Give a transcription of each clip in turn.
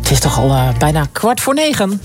Het is toch al bijna 8:45.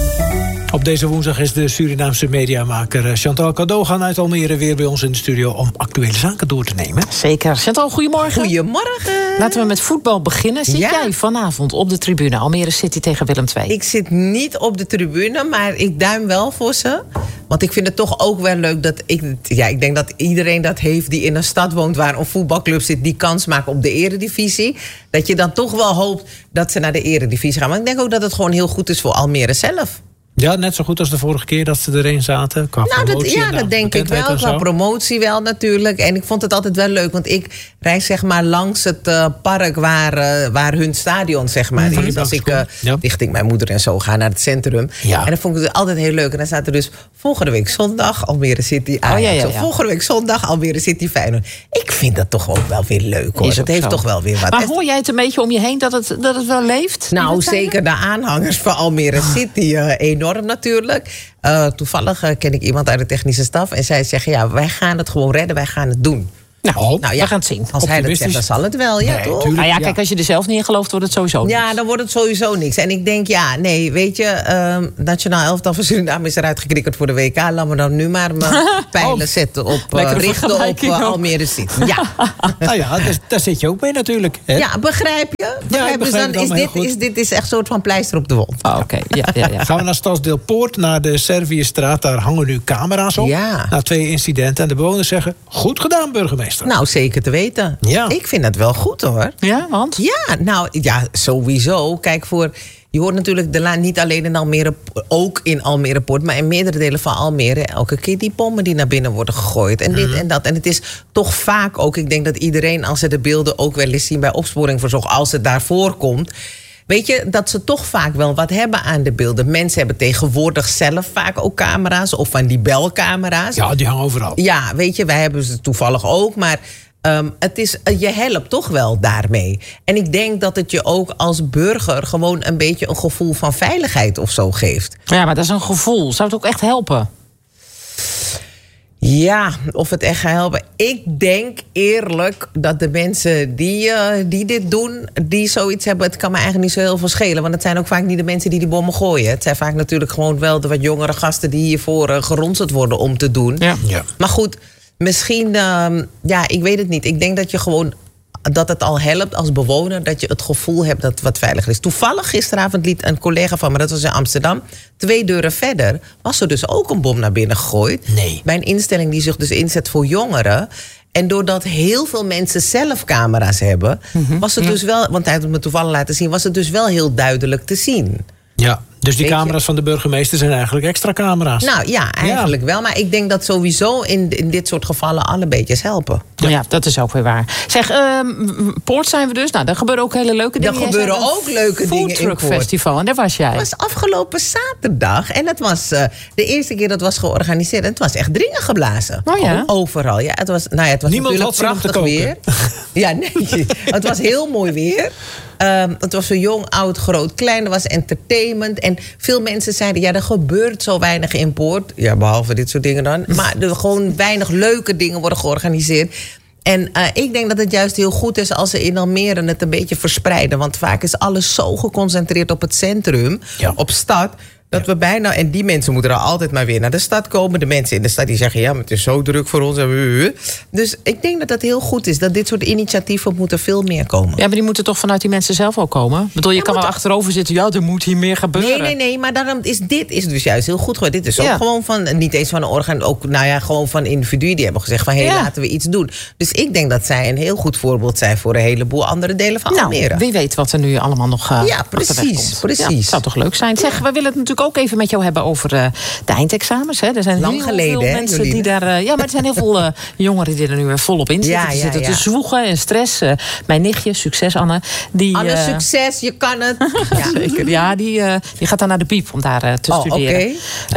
Op deze woensdag is de Surinaamse mediamaker Chantal Cadogan uit Almere weer bij ons in de studio om actuele zaken door te nemen. Zeker. Chantal, goedemorgen. Goedemorgen. Laten we met voetbal beginnen. Zit jij vanavond op de tribune? Almere City tegen Willem II. Ik zit niet op de tribune, maar ik duim wel voor ze. Want ik vind het toch ook wel leuk dat ik denk dat iedereen dat heeft die in een stad woont waar een voetbalclub zit die kans maakt op de eredivisie. Dat je dan toch wel hoopt dat ze naar de eredivisie gaan. Maar ik denk ook dat het gewoon heel goed is voor Almere zelf. Ja, net zo goed als de vorige keer dat ze erin zaten. Qua promotie, dat denk ik wel. Qua promotie wel natuurlijk. En ik vond het altijd wel leuk. Want ik reis zeg maar langs het park waar hun stadion zeg maar is. Als ik richting mijn moeder en zo ga naar het centrum. Ja. En dan vond ik het altijd heel leuk. En dan staat er dus volgende week zondag Almere City Ajax. Volgende week zondag Almere City Feyenoord. Ik vind dat toch ook wel weer leuk hoor. Het heeft toch wel weer wat. Maar hoor jij het een beetje om je heen dat het wel leeft? Nou, zeker de aanhangers van Almere City enorm natuurlijk. Toevallig ken ik iemand uit de technische staf. En zij zeggen, ja, wij gaan het gewoon redden. Wij gaan het doen. Nou ja, we gaan het zien. Als hij dat zegt, dan zal het wel. Ja, toch? Tuurlijk, nou ja, kijk, als je er zelf niet in gelooft, wordt het sowieso niks. Ja, dan wordt het sowieso niks. En ik denk, weet je, Nationaal Elftal van Suriname is eruit gekrikkerd voor de WK. Laat me dan nu maar mijn pijlen zetten op, richten op Almere City. Ja. Nou ja, daar zit je ook mee natuurlijk. Hè? Ja, begrijp je? Dus dan dit is echt een soort van pleister op de wond. Oké. Ja. Gaan we naar Stadsdeel Poort, naar de Serviëstraat. Daar hangen nu camera's op. Ja. Na 2 incidenten. En de bewoners zeggen, goed gedaan burgemeester. Nou, zeker te weten. Ja. Ik vind het wel goed hoor. Ja, want? Ja, sowieso. Kijk, je hoort natuurlijk niet alleen in Almere, ook in Almere Poort, maar in meerdere delen van Almere elke keer die bommen die naar binnen worden gegooid. En dit en dat. En het is toch vaak ook, ik denk dat iedereen, als ze de beelden ook wel eens zien bij Opsporing Verzocht, als het daarvoor komt, weet je, dat ze toch vaak wel wat hebben aan de beelden. Mensen hebben tegenwoordig zelf vaak ook camera's of van die belcamera's. Ja, die hangen overal. Ja, weet je, wij hebben ze toevallig ook, maar je helpt toch wel daarmee. En ik denk dat het je ook als burger gewoon een beetje een gevoel van veiligheid of zo geeft. Ja, maar dat is een gevoel. Zou het ook echt helpen? Ja, of het echt gaat helpen. Ik denk eerlijk dat de mensen die dit doen, die zoiets hebben, het kan me eigenlijk niet zo heel veel schelen. Want het zijn ook vaak niet de mensen die bommen gooien. Het zijn vaak natuurlijk gewoon wel de wat jongere gasten die hiervoor geronseld worden om te doen. Ja. Maar goed, misschien, ik weet het niet. Ik denk dat je gewoon, dat het al helpt als bewoner, dat je het gevoel hebt dat het wat veiliger is. Toevallig gisteravond liet een collega van me, dat was in Amsterdam, 2 deuren verder, was er dus ook een bom naar binnen gegooid. Nee. Bij een instelling die zich dus inzet voor jongeren. En doordat heel veel mensen zelf camera's hebben, was het dus wel, want hij had het me toevallig laten zien, was het dus wel heel duidelijk te zien. Ja, dus die camera's van de burgemeester zijn eigenlijk extra camera's. Nou ja, eigenlijk wel. Maar ik denk dat sowieso in dit soort gevallen alle beetjes helpen. Ja, dat is ook weer waar. Zeg, Poort zijn we dus. Nou, daar gebeuren ook hele leuke dingen. Er gebeuren ook leuke dingen in Poort. Festival. En daar was jij. Het was afgelopen zaterdag. En het was de eerste keer dat was georganiseerd. En het was echt dringen geblazen. Oh ja? Overal. Ja, het was natuurlijk prachtig weer. Ja, nee. Het was heel mooi weer. Het was zo jong, oud, groot, klein. Er was entertainment. En veel mensen zeiden, er gebeurt zo weinig in Poort. Ja, behalve dit soort dingen dan. Maar er gewoon weinig leuke dingen worden georganiseerd. En ik denk dat het juist heel goed is als ze in Almere het een beetje verspreiden. Want vaak is alles zo geconcentreerd op het centrum, op stad, dat we bijna, en die mensen moeten er altijd maar weer naar de stad komen. De mensen in de stad die zeggen, maar het is zo druk voor ons. Dus ik denk dat dat heel goed is. Dat dit soort initiatieven moeten veel meer komen. Ja, maar die moeten toch vanuit die mensen zelf ook komen? Ik bedoel, je kan wel achterover zitten, er moet hier meer gebeuren. Nee, maar daarom is dit dus juist heel goed. Dit is ook gewoon van, niet eens van een orgaan, ook gewoon van individuen die hebben gezegd van, laten we iets doen. Dus ik denk dat zij een heel goed voorbeeld zijn voor een heleboel andere delen van Almere. Wie weet wat er nu allemaal nog precies. Ja, het zou toch leuk zijn. Zeg, we willen het natuurlijk ook even met jou hebben over de eindexamens. Hè. Er zijn lang geleden, veel mensen die daar. Maar er zijn heel veel jongeren die er nu weer volop in zitten. Die zitten te zwoegen en stress. Mijn nichtje, succes Anne. Anne, succes, je kan het. Zeker. Ja, die gaat dan naar de Piep om daar te studeren.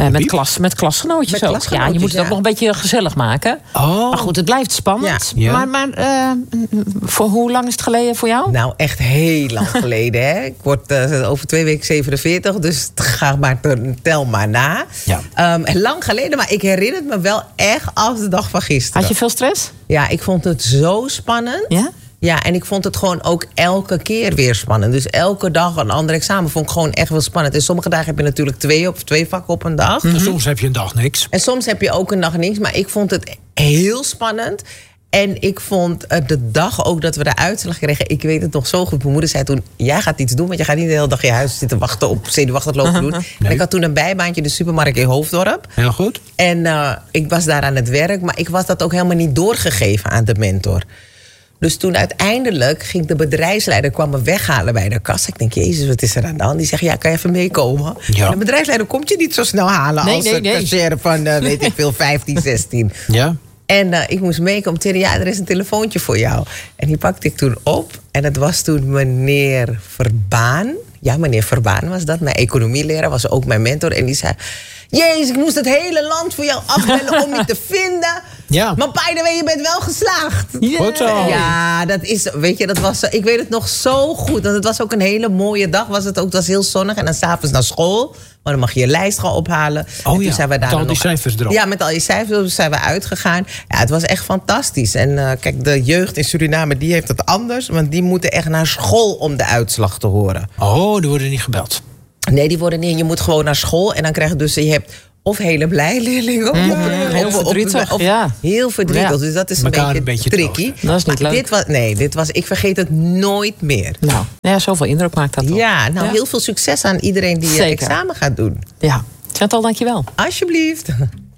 Met klasgenootjes ook. Ja, je moet het ook nog een beetje gezellig maken. Maar goed, het blijft spannend. Ja. Maar voor hoe lang is het geleden voor jou? Nou, echt heel lang geleden. Hè. Ik word over 2 weken 47, dus ga maar tel maar na. Ja. Lang geleden, maar ik herinner het me wel echt als de dag van gisteren. Had je veel stress? Ja, ik vond het zo spannend. Ja? Ja, en ik vond het gewoon ook elke keer weer spannend. Dus elke dag een ander examen vond ik gewoon echt wel spannend. En sommige dagen heb je natuurlijk 2 vakken op een dag. En soms heb je een dag niks. En soms heb je ook een dag niks. Maar ik vond het heel spannend. En ik vond de dag ook dat we de uitslag kregen... Ik weet het nog zo goed. Mijn moeder zei toen... Jij gaat iets doen, want je gaat niet de hele dag in je huis zitten wachten... op zenuwachtig lopen doen. Nee. En ik had toen een bijbaantje in de supermarkt in Hoofddorp. Heel goed. En ik was daar aan het werk. Maar ik was dat ook helemaal niet doorgegeven aan de mentor. Dus toen uiteindelijk ging de bedrijfsleider kwam me weghalen bij de kassa. Ik denk, jezus, wat is er aan de hand? Die zegt, ja, kan je even meekomen? Ja. En de bedrijfsleider komt je niet zo snel halen... als een cashier van, weet ik veel, 15, 16. Ja. En ik moest meekomen. Tegen, ja, er is een telefoontje voor jou. En die pakte ik toen op. En het was toen meneer Verbaan. Ja, meneer Verbaan was dat. Mijn economieleraar was ook mijn mentor. En die zei... Jezus, ik moest het hele land voor jou afbellen om je te vinden. Ja. Maar by the way, je bent wel geslaagd. Yeah. Ja, dat is, weet je, dat was, ik weet het nog zo goed. Want het was ook een hele mooie dag. Het was heel zonnig. En dan 's avonds naar school. Maar dan mag je je lijst gaan ophalen. Oh en toen zijn we daar met al die cijfers erop. Ja, met al die cijfers zijn we uitgegaan. Ja, het was echt fantastisch. En kijk, de jeugd in Suriname, die heeft het anders. Want die moeten echt naar school om de uitslag te horen. Oh, die worden niet gebeld. Nee, die worden niet. Je moet gewoon naar school. En dan krijg je dus... Je hebt of hele blij leerlingen. Heel verdrietig. Heel verdrietig. Ja. Dus dat is een beetje tricky. Dat is niet leuk. Dit was... Ik vergeet het nooit meer. Nou, ja, zoveel indruk maakt dat toch. Ja, heel veel succes aan iedereen die examen gaat doen. Ja. Chantal, dankjewel. Alsjeblieft.